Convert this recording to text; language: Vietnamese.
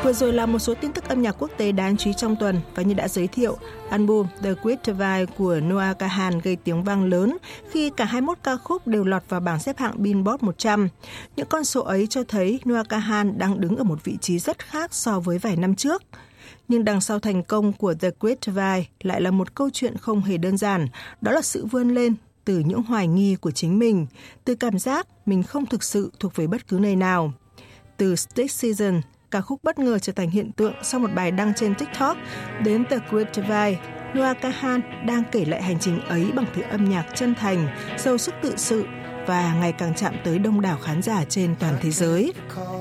Vừa rồi là một số tin tức âm nhạc quốc tế đáng chú ý trong tuần, và như đã giới thiệu, album The Great Divide của Noah Kahan gây tiếng vang lớn khi cả 21 ca khúc đều lọt vào bảng xếp hạng Billboard 100. Những con số ấy cho thấy Noah Kahan đang đứng ở một vị trí rất khác so với vài năm trước. Nhưng đằng sau thành công của The Great Divide lại là một câu chuyện không hề đơn giản, đó là sự vươn lên từ những hoài nghi của chính mình, từ cảm giác mình không thực sự thuộc về bất cứ nơi nào. Từ Stick Season, ca khúc bất ngờ trở thành hiện tượng sau một bài đăng trên TikTok, đến The Great Divide, Noah Kahan đang kể lại hành trình ấy bằng thứ âm nhạc chân thành, giàu sức tự sự và ngày càng chạm tới đông đảo khán giả trên toàn thế giới.